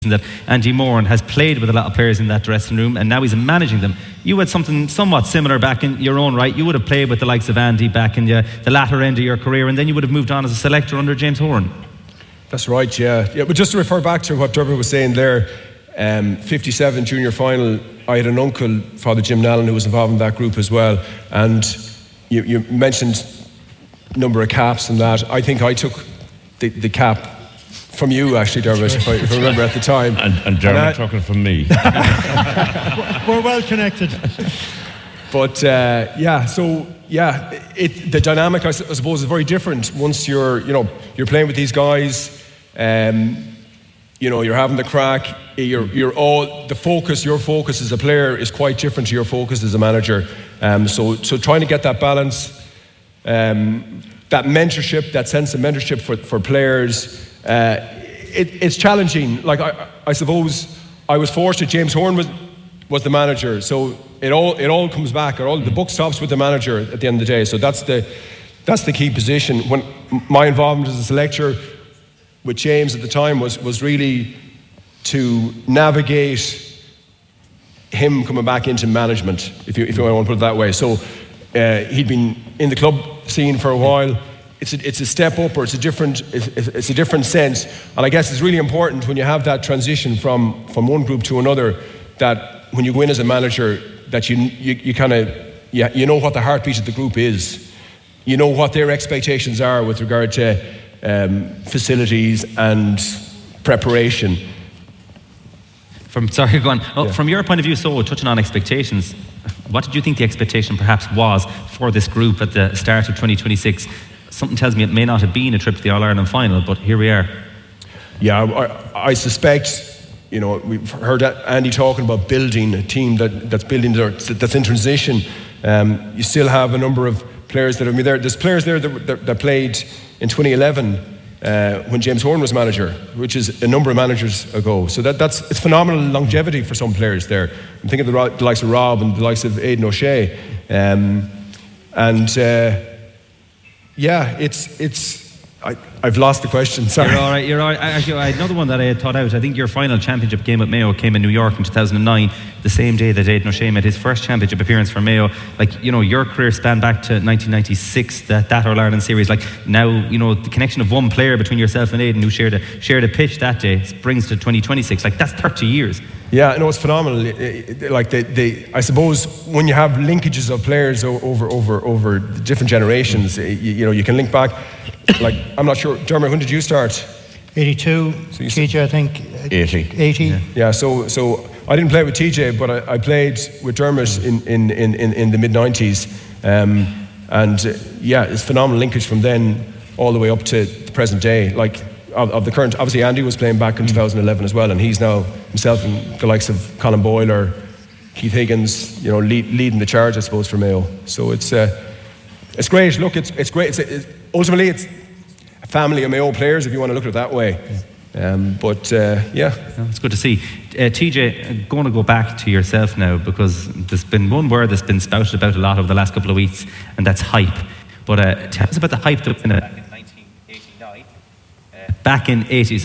that Andy Moran has played with a lot of players in that dressing room and now he's managing them. You had something somewhat similar back in your own right. You would have played with the likes of Andy back in the latter end of your career, and then you would have moved on as a selector under James Horan. That's right, yeah. But just to refer back to what Dermot was saying there, 57 junior final, I had an uncle, Father Jim Nallen, who was involved in that group as well, and you mentioned number of caps and that. I think I took the cap from you, actually, Dermot, if I remember at the time. And Dermot took it from me. We're well connected. But the dynamic, I suppose, is very different once you're playing with these guys. You're having the crack. You're all the focus. Your focus as a player is quite different to your focus as a manager. So trying to get that balance, that mentorship, that sense of mentorship for players. It's challenging. Like I suppose I was fortunate. James Horan was the manager, so it all comes back. The buck stops with the manager at the end of the day. So that's the key position. When my involvement as a selector with James at the time was really to navigate him coming back into management, if you want to put it that way. So he'd been in the club scene for a while. It's a step up, or it's a different sense, and I guess it's really important when you have that transition from one group to another, that when you go in as a manager, that you kind of you know what the heartbeat of the group is, you know what their expectations are with regard to facilities and preparation. From your point of view, so touching on expectations, what did you think the expectation perhaps was for this group at the start of 2026? Something tells me it may not have been a trip to the All-Ireland final, but here we are. Yeah, I suspect, we've heard Andy talking about building a team that's building, that's in transition. You still have a number of players that have been there. There's players there that played in 2011 when James Horan was manager, which is a number of managers ago. So it's phenomenal longevity for some players there. I'm thinking of the likes of Rob and the likes of Aidan O'Shea. I've lost the question, sorry. You're all right. Actually, I had another one that I had thought out. I think your final championship game at Mayo came in New York in 2009, the same day that Aidan O'Shea made his first championship appearance for Mayo. Your career spanned back to 1996, that All-Ireland series. Now, the connection of one player between yourself and Aidan, who shared a pitch that day, brings to 2026. That's 30 years. Yeah, no, it's phenomenal. I suppose when you have linkages of players over different generations, you can link back. I'm not sure, Dermot, when did you start? 82. So TJ, I think. 80. Yeah. So I didn't play with TJ, but I played with Dermot in the mid 90s, it's phenomenal linkage from then all the way up to the present day. Of the current, obviously Andy was playing back in 2011 as well, and he's now himself and the likes of Colin Boyle or Keith Higgins, leading the charge, I suppose, for Mayo. So it's great. Look, it's great. Ultimately it's a family of Mayo players, if you want to look at it that way. It's good to see. TJ, I'm going to go back to yourself now, because there's been one word that's been spouted about a lot over the last couple of weeks, and that's hype. But tell us about the hype that was in it. Back in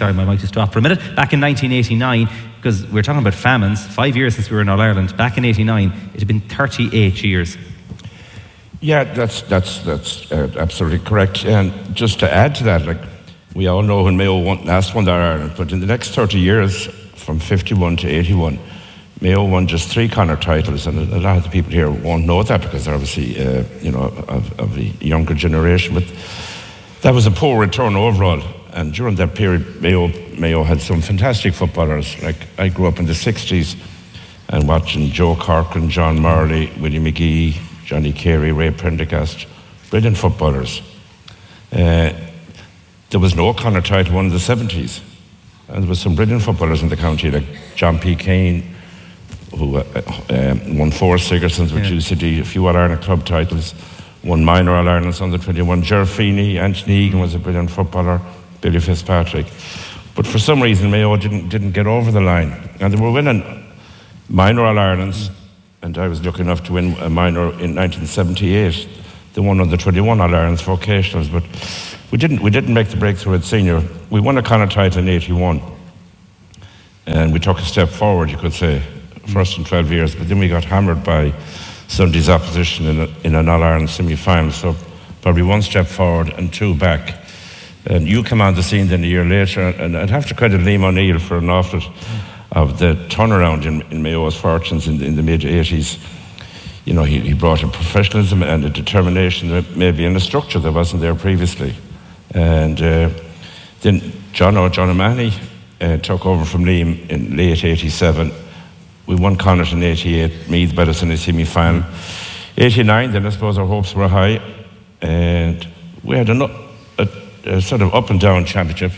1989, because we're talking about famines, 5 years since we were in All-Ireland. Back in 89, it had been 38 years. Yeah, that's absolutely correct. And just to add to that, we all know when Mayo last won the All-Ireland, but in the next 30 years, from 51 to 81, Mayo won just 3 Connacht titles, and a lot of the people here won't know that because they're obviously, of the younger generation. But that was a poor return overall. And during that period, Mayo had some fantastic footballers. I grew up in the 60s and watching Joe Corcoran, John Marley, Willie McGee, Johnny Carey, Ray Prendergast, brilliant footballers. There was no Connacht title won in the 70s. And there was some brilliant footballers in the county, like John P. Kane, who won 4 Sigersons with UCD, a few All-Ireland club titles, won minor All-Irelands under 21. Ger Feeney, Anthony Egan was a brilliant footballer, Billy Fitzpatrick. But for some reason, Mayo didn't get over the line. And they were winning minor All-Irelands, and I was lucky enough to win a minor in 1978. They won under 21 All-Irelands vocationals, but we didn't make the breakthrough at senior. We won a Connacht title in 81. And we took a step forward, you could say, first in 12 years, but then we got hammered by Sunday's opposition in an All-Ireland semi-final, so probably one step forward and two back. And you come on the scene then a year later, and I'd have to credit Liam O'Neill for an awful of the turnaround in Mayo's fortunes in the mid-80s. You know, he brought a professionalism and a determination that maybe in a structure that wasn't there previously. And then John O'Mahony took over from Liam in late 87. We won Connacht in 88, Meath beat us in the semi-final. 89, then I suppose our hopes were high. And we had a sort of up and down championship.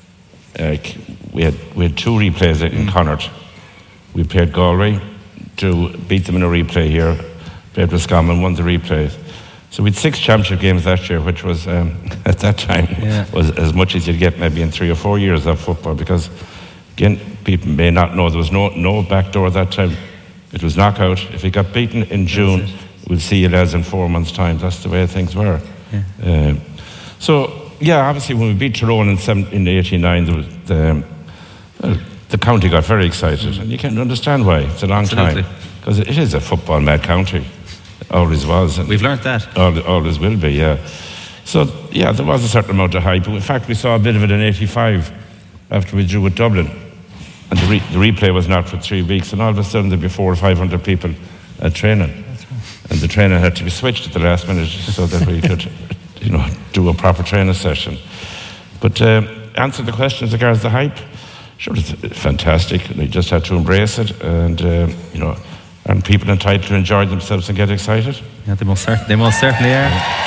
We had two replays in Connacht. We played Galway to beat them in a replay here. Played Roscommon, won the replay. So we had 6 championship games that year, which was at that time was as much as you'd get maybe in 3 or 4 years of football. Because again, people may not know there was no back door at that time. It was knockout. If you got beaten in June, we'll see you lads in 4 months' time. That's the way things were. Yeah. Obviously when we beat Tyrone in 89, there was the county got very excited, and you can understand why. It's a long time, because it is a football-mad county. It always was. We've learnt that. Always will be, yeah. So, yeah, there was a certain amount of hype. In fact, we saw a bit of it in 85 after we drew with Dublin. And the replay was not for 3 weeks, and all of a sudden there'd be 400 or 500 people at training. And the training had to be switched at the last minute so that we could, do a proper training session. But answer the question as regards the hype, sure, it's fantastic. They just had to embrace it, and aren't people entitled to enjoy themselves and get excited? Yeah, they most certainly are.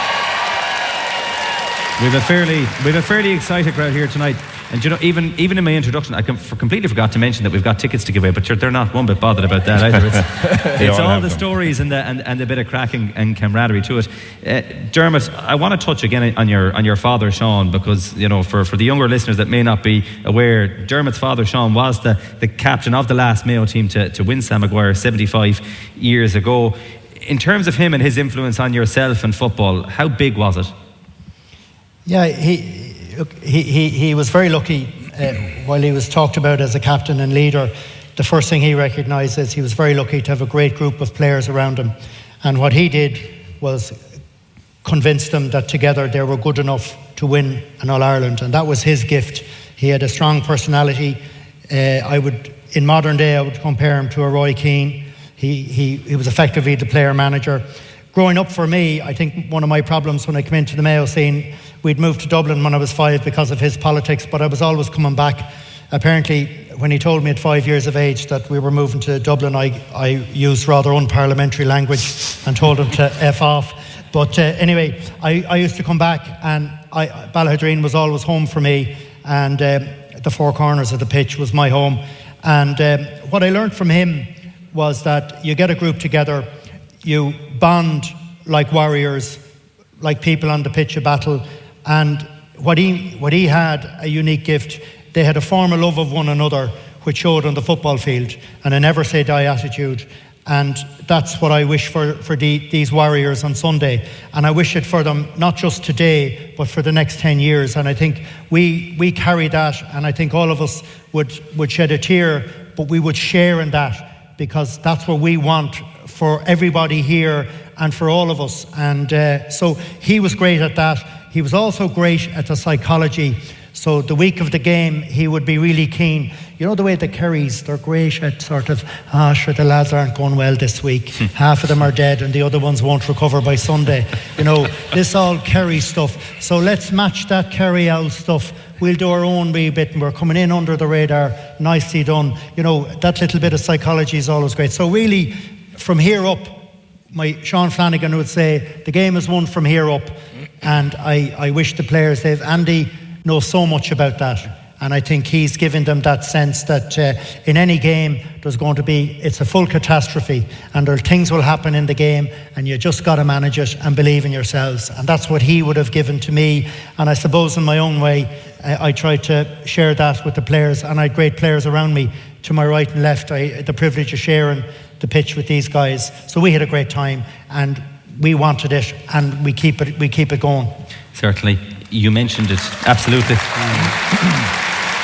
We've a fairly excited crowd here tonight, and even in my introduction, I completely forgot to mention that we've got tickets to give away, but they're not one bit bothered about that either. It's all the stories and the bit of cracking and camaraderie to it. Dermot, I want to touch again on your father, Sean, because for the younger listeners that may not be aware, Dermot's father, Sean, was the captain of the last Mayo team to win Sam Maguire 75 years ago. In terms of him and his influence on yourself and football, how big was it? Yeah, he was very lucky while he was talked about as a captain and leader. The first thing he recognised is he was very lucky to have a great group of players around him. And what he did was convince them that together they were good enough to win an All-Ireland. And that was his gift. He had a strong personality. In modern day, I would compare him to a Roy Keane. He was effectively the player manager. Growing up for me, I think one of my problems when I came into the Mayo scene, we'd moved to Dublin when I was 5 because of his politics, but I was always coming back. Apparently, when he told me at 5 years of age that we were moving to Dublin, I used rather unparliamentary language and told him to F off. But anyway, I used to come back, and Ballahadreen was always home for me, and the four corners of the pitch was my home. And what I learned from him was that you get a group together, you bond like warriors, like people on the pitch of battle. And what he had, a unique gift, they had a formal love of one another, which showed on the football field, and a never say die attitude. And that's what I wish for these warriors on Sunday. And I wish it for them, not just today, but for the next 10 years. And I think we carry that, and I think all of us would shed a tear, but we would share in that, because that's what we want for everybody here and for all of us. And so he was great at that. He was also great at the psychology. So the week of the game, he would be really keen. You know the way the Kerrys, they're great at sort of, sure, the lads aren't going well this week. Half of them are dead and the other ones won't recover by Sunday. This all Kerry stuff. So let's match that Kerry Owl stuff. We'll do our own wee bit, and we're coming in under the radar. Nicely done. That little bit of psychology is always great. So really, from here up, Sean Flanagan would say, the game is won from here up. And I wish the players, Andy knows so much about that. And I think he's given them that sense that in any game, it's a full catastrophe, and things will happen in the game, and you just got to manage it and believe in yourselves. And that's what he would have given to me. And I suppose in my own way, I tried to share that with the players, and I had great players around me to my right and left. I had the privilege of sharing the pitch with these guys. So we had a great time, and we wanted it, and we keep it going. Certainly. You mentioned it, absolutely.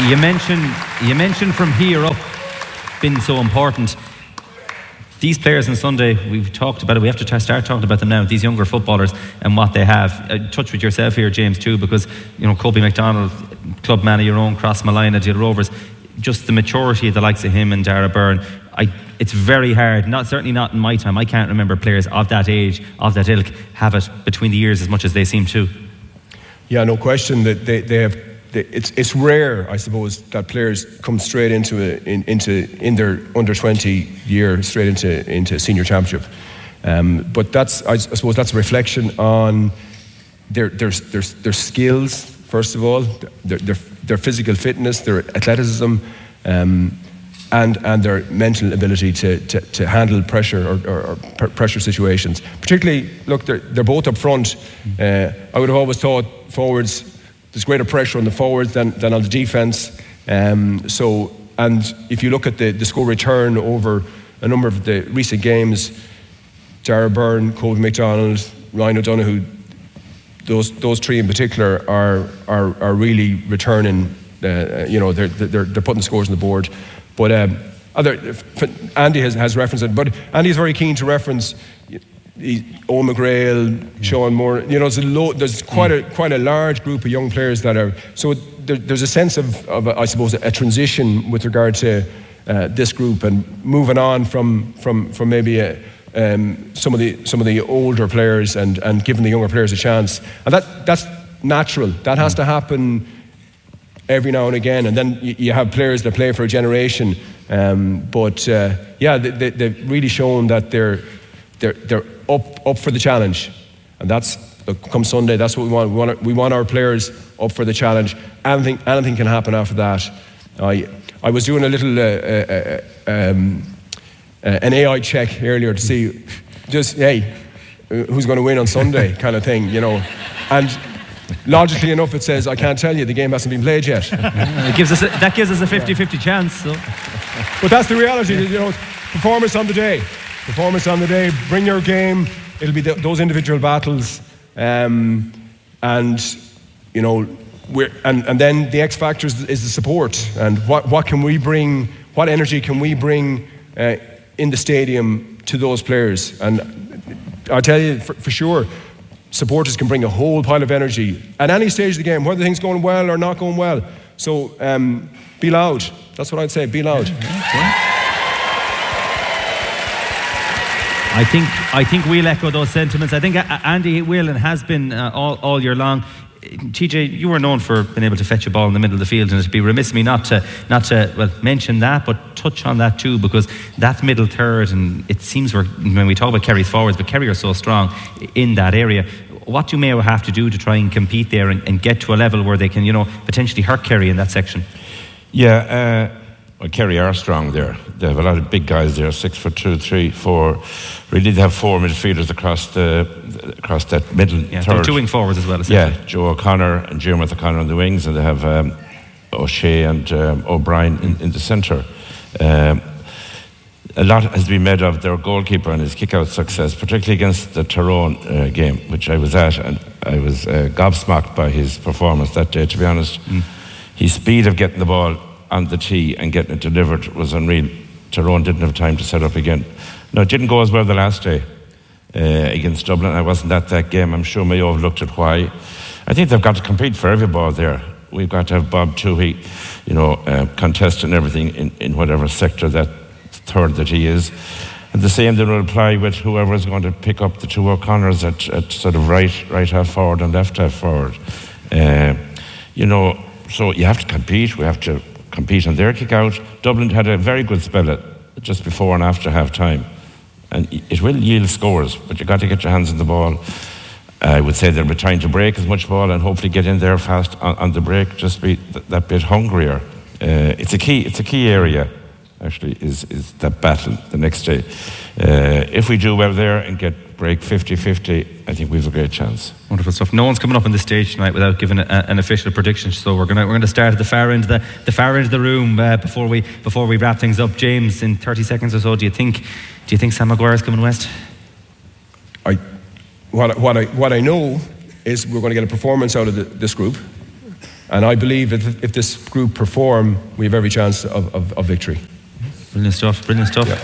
You mentioned from here up been so important. These players on Sunday, we've talked about it, we have to start talking about them now, these younger footballers and what they have. Touch with yourself here, James, too, because, you know, Kobe McDonald, club man of your own, Crossmolina, Dill Rovers, just the maturity of the likes of him and Dara Byrne. It's very hard, certainly not in my time. I can't remember players of that age, of that ilk, have it between the years as much as they seem to. Yeah, no question that they have. It's rare, I suppose, that players come straight into in their under 20 year straight into senior championship. But that's, I suppose, that's a reflection on their skills first of all, their physical fitness, their athleticism, and their mental ability to handle pressure or pressure situations. Particularly, look, they're both up front. I would have always thought forwards, there's greater pressure on the forwards than on the defence. And if you look at the score return over a number of the recent games, Dara Byrne, Kobe McDonald, Ryan O'Donoghue, those three in particular are really returning. They're putting the scores on the board. But Andy has referenced it. But Andy's very keen to reference Owen McGrail, Sean Moore. There's quite a large group of young players that are. So there's a sense of I suppose a transition with regard to this group and moving on from maybe some of the older players and giving the younger players a chance. And that's natural. That has to happen every now and again. And then you have players that play for a generation. They've really shown that they're up for the challenge, and that's come Sunday. That's what we want. We want our players up for the challenge. Anything can happen after that. I was doing a little an AI check earlier to see just who's going to win on Sunday kind of thing, and logically enough it says I can't tell you, the game hasn't been played yet. That gives us a 50-50 chance. So. But that's the reality. Performance on the day. Bring your game. It'll be those individual battles, and then the X factor is the support. And what can we bring? What energy can we bring in the stadium to those players? And I tell you for sure, supporters can bring a whole pile of energy at any stage of the game, whether things going well or not going well. So be loud. That's what I'd say. Be loud. I think we'll echo those sentiments. I think Andy will and has been all year long. TJ, you were known for being able to fetch a ball in the middle of the field, and it'd be remiss of me not to mention that, but touch on that too, because that middle third, and it seems when we talk about Kerry's forwards, but Kerry are so strong in that area. What do Mayo have to do to try and compete there and get to a level where they can, potentially hurt Kerry in that section? Yeah, Kerry are strong there. They have a lot of big guys there, 6'2", 3, 4. Really, they have four midfielders across that middle third. They have two wing forwards as well. Yeah, Joe O'Connor and Jeremy O'Connor on the wings, and they have O'Shea and O'Brien in the centre. A lot has been made of their goalkeeper and his kick-out success, particularly against the Tyrone game, which I was at, and I was gobsmacked by his performance that day, to be honest. His speed of getting the ball on the tee and getting it delivered was unreal. Tyrone didn't have time to set up again. No, it didn't go as well the last day against Dublin. I wasn't at that game. I'm sure Mayo have looked at why. I think they've got to compete for every ball there. We've got to have Bob Toohey, contesting everything in whatever sector that third that he is. And the same then will apply with whoever is going to pick up the two O'Connors at sort of right half forward and left half forward. So you have to compete. We have to compete on their kick out. Dublin had a very good spell just before and after half time, and it will yield scores, but you've got to get your hands on the ball. I would say they'll be trying to break as much ball and hopefully get in there fast on the break, just be that bit hungrier. It's a key area actually, is that battle the next day. If we do well there and get break 50-50, I think we have a great chance. Wonderful stuff. No one's coming up on the stage tonight without giving an official prediction, so we're going to start at the far end of the room before we wrap things up. James, in 30 seconds or so, do you think Sam Maguire is coming west? What I know is we're going to get a performance out of this group. And I believe if this group perform, we have every chance of victory. Brilliant stuff. Yeah.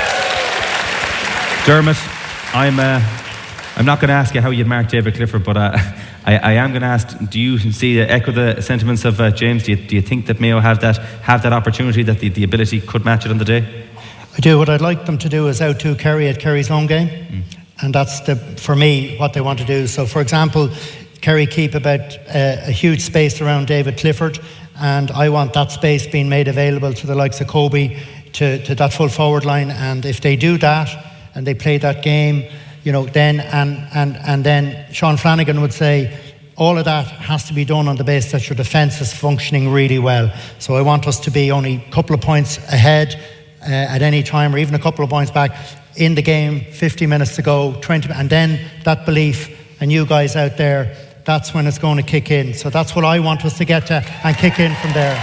Dermot, I'm not going to ask you how you'd mark David Clifford, but I am going to ask, do you echo the sentiments of James? Do you think that Mayo have that opportunity, that the ability could match it on the day? I do. What I'd like them to do is out-to Kerry at Kerry's home game. And that's, for me, what they want to do. So, for example, Kerry keep about a huge space around David Clifford, and I want that space being made available to the likes of Kobe, to that full forward line. And if they do that and they play that game, then and then Sean Flanagan would say all of that has to be done on the basis that your defence is functioning really well. So I want us to be only a couple of points ahead at any time, or even a couple of points back in the game, 50 minutes to go, 20, and then that belief, and you guys out there, that's when it's going to kick in. So that's what I want us to get to and kick in from there.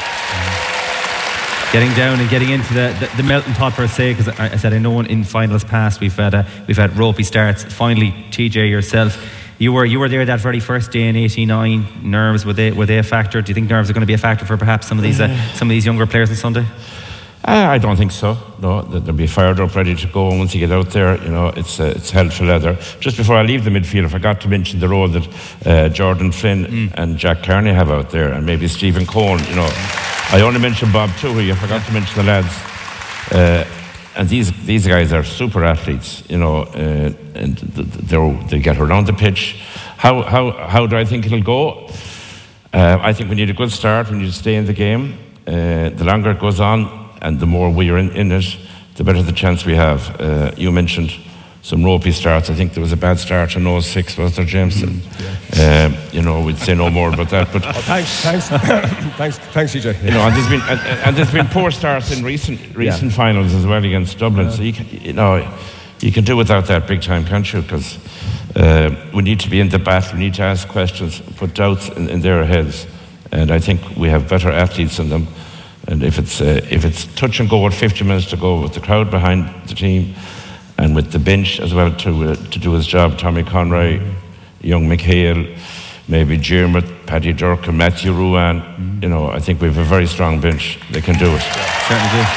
Getting down and getting into the melting pot per se, because I said I know in finals past we've had ropey starts. Finally, TJ, yourself, you were there that very first day in '89. Nerves, were they a factor? Do you think nerves are going to be a factor for perhaps some of these younger players on Sunday? I don't think so. No, they'll be fired up, ready to go. And once you get out there, it's hell for leather. Just before I leave the midfield, I forgot to mention the role that Jordan Flynn and Jack Carney have out there, and maybe Stephen Cohen. I only mentioned Bob Toohey. I forgot to mention the lads. And these guys are super athletes, and they get around the pitch. How do I think it'll go? I think we need a good start. We need to stay in the game. The longer it goes on, and the more we are in it, the better the chance we have. You mentioned some ropey starts. I think there was a bad start in 06, was there, James? We'd say no more about that. But thanks, CJ. And there's been poor starts in recent finals as well against Dublin. So you can do without that big time, can't you? Because we need to be in the battle. We need to ask questions, put doubts in their heads. And I think we have better athletes than them. And if it's touch and go with 50 minutes to go, with the crowd behind the team and with the bench as well to do his job, Tommy Conroy, young McHale, maybe Jermut, Paddy Durkin, Matthew Ruan, I think we have a very strong bench. They can do it. Certainly do.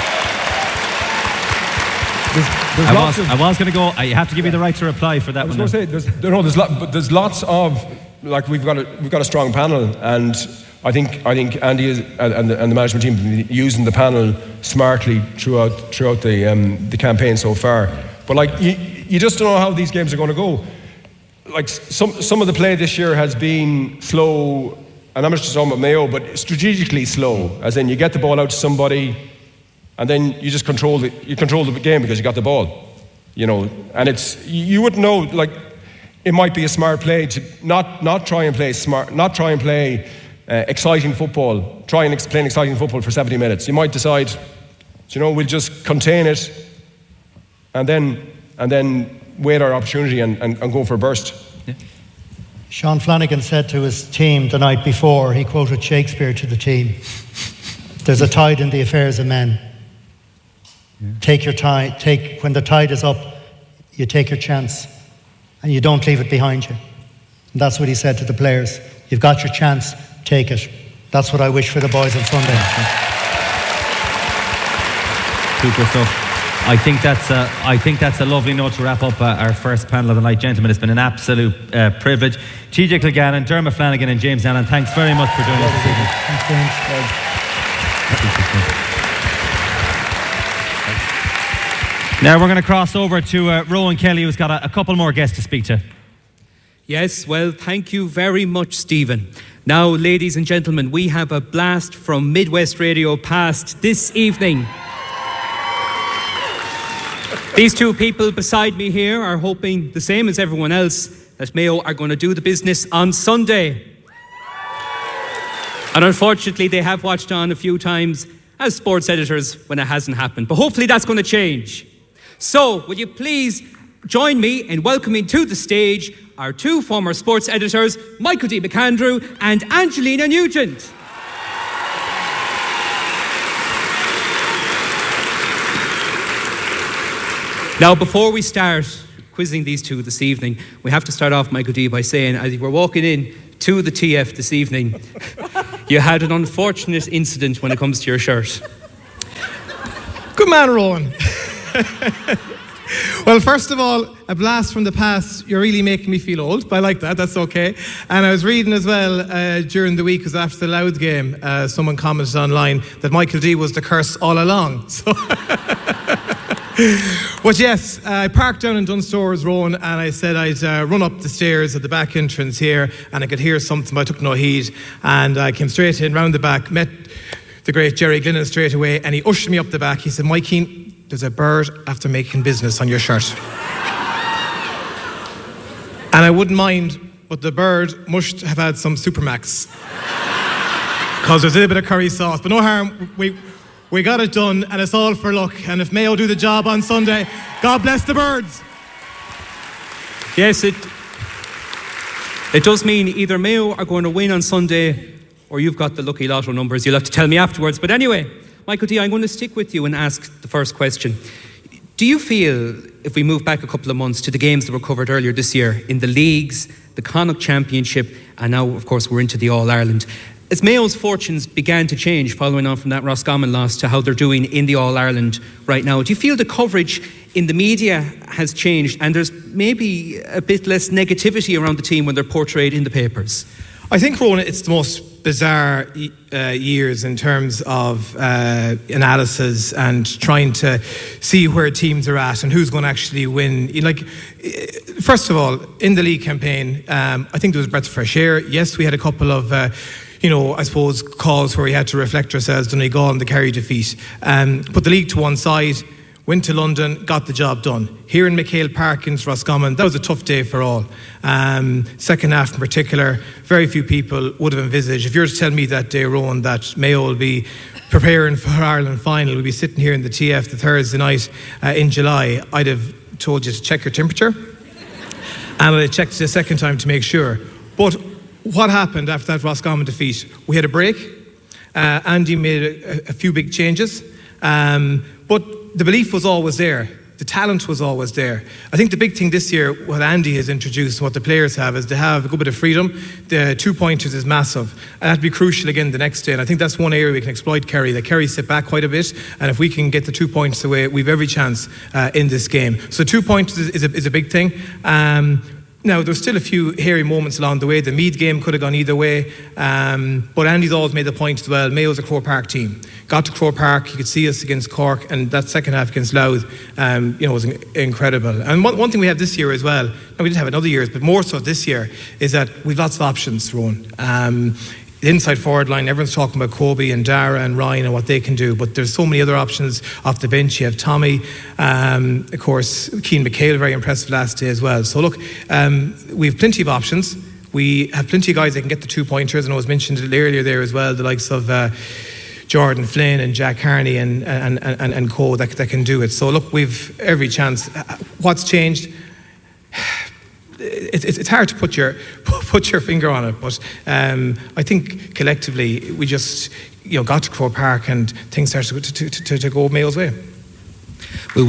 I was going to go. I have to give you the right to reply for that one. I was going to say there's lots of, like, we've got a strong panel, and I think Andy and the management team have been using the panel smartly throughout the campaign so far. But like you just don't know how these games are going to go. Like some of the play this year has been slow, and I'm just talking about Mayo, but strategically slow. As in, you get the ball out to somebody, and then you just control the game because you got the ball. And you wouldn't know, like, it might be a smart play to not try and play smart, not try and play exciting football, try and play exciting football for 70 minutes. You might decide, we'll just contain it and then wait our opportunity and go for a burst. Yeah. Sean Flanagan said to his team the night before, he quoted Shakespeare to the team, "There's a tide in the affairs of men. Yeah. Take your tide. When the tide is up, you take your chance and you don't leave it behind you." And that's what he said to the players. You've got your chance, take it. That's what I wish for the boys on Sunday. Super stuff. I think that's a lovely note to wrap up our first panel of the night, gentlemen. It's been an absolute privilege. TJ Kilgannon, Dermot Flanagan and James Allen, thanks very much for joining us this evening. Thanks, James. Now we're going to cross over to Rowan Kelly, who's got a couple more guests to speak to. Yes, well, thank you very much, Stephen. Now, ladies and gentlemen, we have a blast from Midwest Radio Past this evening. These two people beside me here are hoping, the same as everyone else, that Mayo are going to do the business on Sunday. And unfortunately, they have watched on a few times as sports editors when it hasn't happened. But hopefully that's going to change. So, will you please join me in welcoming to the stage our two former sports editors, Michael D. McAndrew and Angelina Nugent. Now, before we start quizzing these two this evening, we have to start off, Michael D., by saying, as you were walking in to the TF this evening. You had an unfortunate incident when it comes to your shirt. Good man, Rowan. Well, first of all, a blast from the past. You're really making me feel old, but I like that. That's okay. And I was reading as well during the week, because after the Louth game, someone commented online that Michael D was the curse all along. So, but yes, I parked down in Dunstores, Rowan, and I said I'd run up the stairs at the back entrance here, and I could hear something, but I took no heed. And I came straight in, round the back, met the great Jerry Glennon straight away, and he ushered me up the back. He said, "Mike Keane, there's a bird after making business on your shirt." And I wouldn't mind, but the bird must have had some Supermax, because there's a little bit of curry sauce. But no harm, we got it done, and it's all for luck. And if Mayo do the job on Sunday, God bless the birds. Yes, it does mean either Mayo are going to win on Sunday, or you've got the lucky lotto numbers. You'll have to tell me afterwards. But anyway, Michael D, I'm going to stick with you and ask the first question. Do you feel, if we move back a couple of months to the games that were covered earlier this year, in the leagues, the Connacht Championship, and now, of course, we're into the All-Ireland, as Mayo's fortunes began to change following on from that Roscommon loss to how they're doing in the All-Ireland right now, do you feel the coverage in the media has changed and there's maybe a bit less negativity around the team when they're portrayed in the papers? I think, Rowan, it's the most bizarre years in terms of analysis and trying to see where teams are at and who's going to actually win. First of all, in the league campaign, I think there was a breath of fresh air. Yes, we had a couple of I suppose, calls where we had to reflect ourselves, Donegal and the Kerry defeat. Put the league to one side, went to London, got the job done. Here in McHale Park in Roscommon, that was a tough day for all. Second half in particular, very few people would have envisaged. If you were to tell me that day, Rowan, that Mayo will be preparing for Ireland final, we'll be sitting here in the TF the Thursday night in July, I'd have told you to check your temperature. And I checked it a second time to make sure. But what happened after that Roscommon defeat? We had a break. Andy made a few big changes. But the belief was always there. The talent was always there. I think the big thing this year, what Andy has introduced, what the players have, is to have a good bit of freedom. The 2-pointers is massive. And that'll be crucial again the next day. And I think that's one area we can exploit Kerry. The Kerry sit back quite a bit. And if we can get the 2 points away, we've every chance in this game. So 2 points is a big thing. Now, there's still a few hairy moments along the way. The Meath game could have gone either way. But Andy's always made the point as well, Mayo's a Croke Park team. Got to Croke Park, you could see us against Cork, and that second half against Louth, was incredible. And one thing we have this year as well, and we did have it in other years, but more so this year, is that we've lots of options, Rowan. The inside forward line, everyone's talking about Kobe and Dara and Ryan and what they can do, but there's so many other options off the bench. You have Tommy, of course, Cian McHale, very impressive last day as well. So look, we have plenty of options. We have plenty of guys that can get the 2-pointers, and I was mentioned earlier there as well, the likes of Jordan Flynn and Jack Carney and co that can do it. So look, we've every chance. What's changed? It's hard to put your finger on it, but I think collectively we just got to Croke Park and things started to go Mayo's way. Well,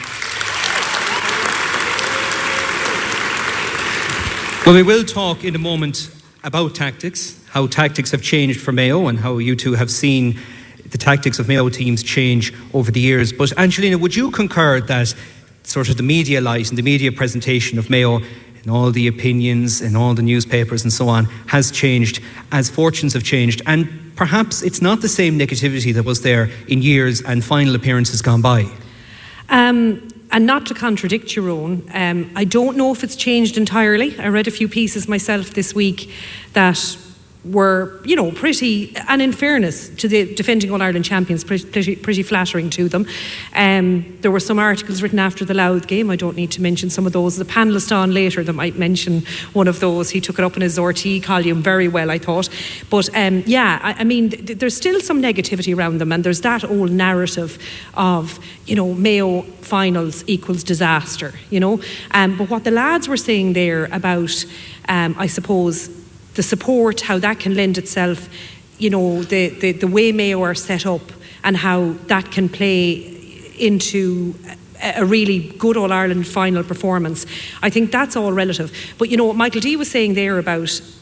we will talk in a moment about tactics, how tactics have changed for Mayo and how you two have seen the tactics of Mayo teams change over the years. But Angelina, would you concur that sort of the media light and the media presentation of Mayo and all the opinions and all the newspapers and so on has changed as fortunes have changed, and perhaps it's not the same negativity that was there in years and final appearances gone by? And not to contradict your own, I don't know if it's changed entirely. I read a few pieces myself this week that were, pretty, and in fairness to the defending All-Ireland champions, pretty flattering to them. There were some articles written after the Louth game. I don't need to mention some of those. The panellist on later that might mention one of those. He took it up in his RT column very well, I thought. But there's still some negativity around them, and there's that old narrative of, Mayo finals equals disaster, But what the lads were saying there about, I suppose, the support, how that can lend itself, the way Mayo are set up and how that can play into a really good All-Ireland final performance. I think that's all relative. But what Michael D was saying there about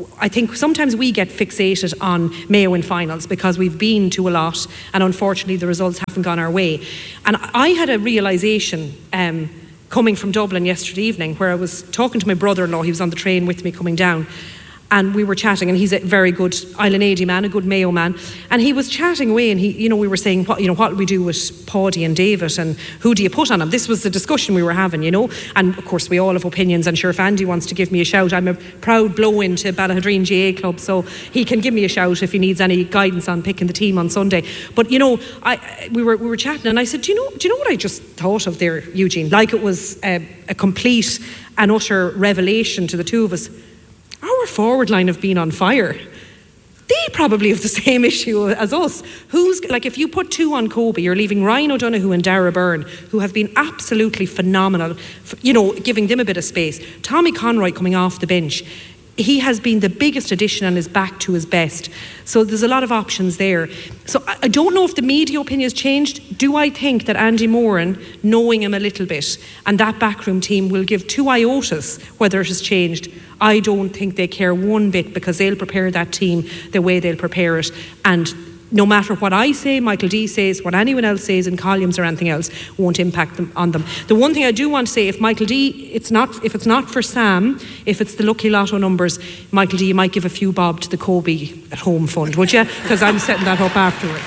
I think sometimes we get fixated on Mayo in finals because we've been to a lot and unfortunately the results haven't gone our way. And I had a realisation coming from Dublin yesterday evening where I was talking to my brother-in-law. He was on the train with me coming down. And we were chatting, and he's a very good Island Aidy man, a good Mayo man. And he was chatting away, and we were saying, what do we do with Paddy and David, and who do you put on them? This was the discussion we were having, And of course, we all have opinions. I'm sure if Andy wants to give me a shout, I'm a proud blow-in to Ballahadreen GA Club, so he can give me a shout if he needs any guidance on picking the team on Sunday. But we were chatting, and I said, do you know what I just thought of there, Eugene? Like it was a complete and utter revelation to the two of us. Our forward line have been on fire. They probably have the same issue as us. If you put two on Kobe, you're leaving Ryan O'Donoghue and Dara Byrne, who have been absolutely phenomenal, giving them a bit of space. Tommy Conroy coming off the bench. He has been the biggest addition and is back to his best. So there's a lot of options there. So I don't know if the media opinion has changed. Do I think that Andy Moran, knowing him a little bit, and that backroom team will give 2 iotas whether it has changed? I don't think they care one bit because they'll prepare that team the way they'll prepare it. And no matter what I say, Michael D says, what anyone else says in columns or anything else, won't impact on them. The one thing I do want to say, if Michael D, if it's not for Sam, if it's the Lucky Lotto numbers, Michael D, you might give a few bob to the Kobe at Home Fund, would you? Because I'm setting that up afterwards.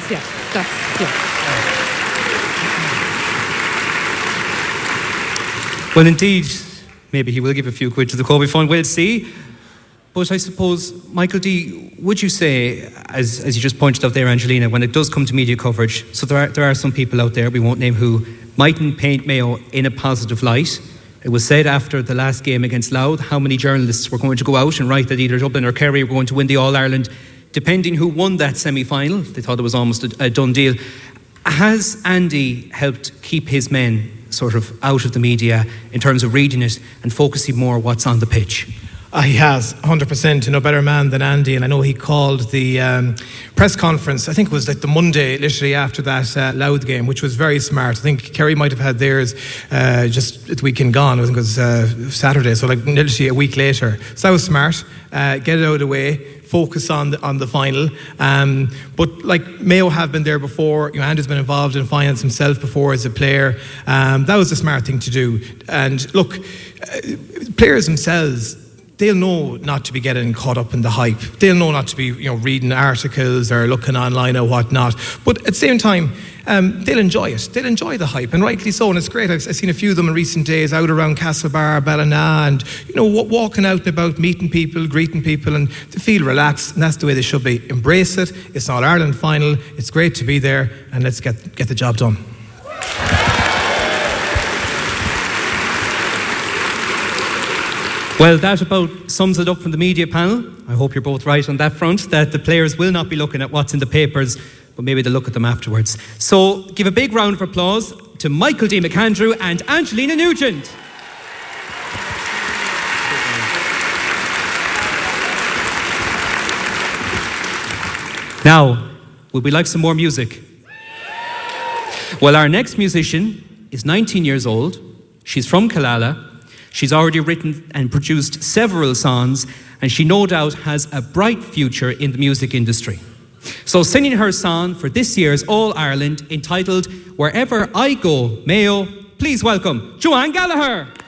Well, indeed, maybe he will give a few quid to the Kobe Fund. We'll see. But I suppose, Michael D, would you say, as you just pointed out there, Angelina, when it does come to media coverage, so there are some people out there, we won't name who, mightn't paint Mayo in a positive light. It was said after the last game against Louth how many journalists were going to go out and write that either Dublin or Kerry were going to win the All-Ireland, depending who won that semi-final. They thought it was almost a done deal. Has Andy helped keep his men sort of out of the media in terms of reading it and focusing more on what's on the pitch? He has, 100%, no better man than Andy. And I know he called the press conference, I think it was like the Monday, literally after that Louth game, which was very smart. I think Kerry might have had theirs just the weekend gone. I think it was Saturday, so like literally a week later. So that was smart. Get it out of the way, focus on the final. But like Mayo have been there before. Andy's been involved in finance himself before as a player. That was the smart thing to do. And look, players themselves, they'll know not to be getting caught up in the hype. They'll know not to be, reading articles or looking online or whatnot. But at the same time, they'll enjoy it. They'll enjoy the hype, and rightly so. And it's great. I've seen a few of them in recent days out around Castlebar, Ballina, and walking out and about, meeting people, greeting people, and they feel relaxed. And that's the way they should be. Embrace it. It's an All-Ireland final. It's great to be there, and let's get the job done. Well, that about sums it up from the media panel. I hope you're both right on that front, that the players will not be looking at what's in the papers, but maybe they'll look at them afterwards. So give a big round of applause to Michael D. McAndrew and Angelina Nugent. Now, would we like some more music? Well, our next musician is 19 years old. She's from Killala. She's already written and produced several songs, and she no doubt has a bright future in the music industry. So singing her song for this year's All-Ireland, entitled Wherever I Go, Mayo, please welcome Joanne Gallagher.